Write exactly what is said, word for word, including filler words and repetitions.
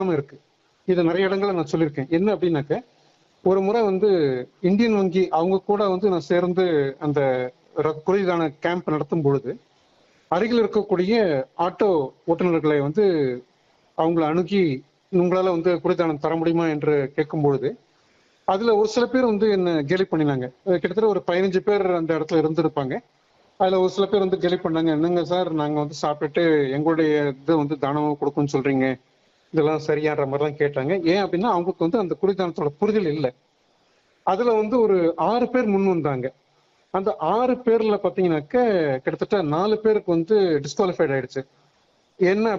இருக்கு. இதை நிறைய இடங்கள்ல நான் சொல்லியிருக்கேன். என்ன அப்படின்னாக்க, ஒரு முறை வந்து இந்தியன் வங்கி அவங்க கூட வந்து நான் சேர்ந்து அந்த குறைதான கேம்ப் நடத்தும் பொழுது, அருகில் இருக்கக்கூடிய ஆட்டோ ஓட்டுநர்களை வந்து அவங்கள அணுகி, உங்களால வந்து குறைதானம் தர முடியுமா என்று கேட்கும் பொழுது, அதுல ஒரு சில பேர் வந்து என்ன கேலி பண்ணினாங்க. கிட்டத்தட்ட ஒரு பதினைஞ்சு பேர் அந்த இடத்துல இருந்திருப்பாங்க. அதுல ஒரு சில பேர் வந்து கேலி பண்ணாங்க. என்னங்க சார், நாங்க வந்து சாப்பிட்டுட்டு எங்களுடைய இது வந்து தானமா கொடுக்கும்னு சொல்றீங்க, இதெல்லாம் சரியான்ற மாதிரிலாம் கேட்டாங்க. ஏன் அப்படின்னா, அவங்களுக்கு வந்து அந்த குடிதானத்தோட புரிதல் இல்லை. அதுல வந்து ஒரு ஆறு பேர் முன் வந்தாங்க. அந்த ஆறு பேர்ல பாத்தீங்கன்னாக்க கிட்டத்தட்ட நாலு பேருக்கு வந்து டிஸ்குவாலிஃபைட் ஆயிடுச்சு. என்ன